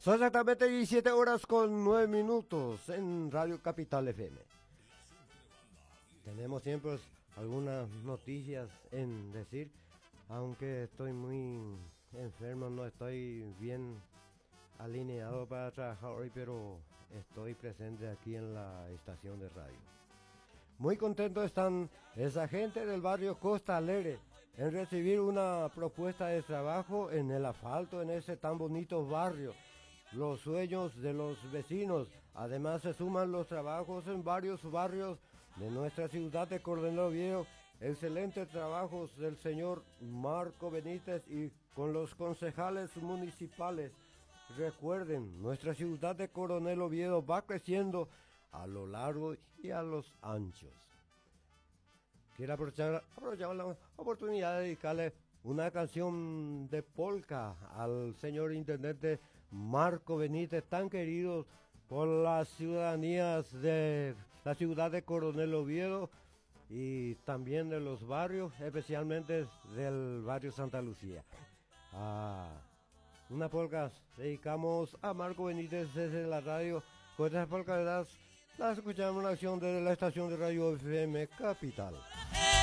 Son exactamente 17 horas con 9 minutos en Radio Capital FM. Tenemos siempre algunas noticias en decir, aunque estoy muy enfermo, no estoy bien alineado para trabajar hoy, pero estoy presente aquí en la estación de radio. Muy contentos están esa gente del barrio Costa Alegre en recibir una propuesta de trabajo en el asfalto en ese tan bonito barrio. Los sueños de los vecinos. Además se suman los trabajos en varios barrios de nuestra ciudad de Coronel Oviedo. Excelentes trabajos del señor Marco Benítez y con los concejales municipales. Recuerden, nuestra ciudad de Coronel Oviedo va creciendo a lo largo y a los anchos. Quiero aprovechar la oportunidad de dedicarle una canción de polka al señor intendente Marco Benítez, tan querido por las ciudadanías de la ciudad de Coronel Oviedo y también de los barrios, especialmente del barrio Santa Lucía. Una polka dedicamos a Marco Benítez desde la radio. Con estas polcas las escuchamos en la acción de la estación de radio FM Capital.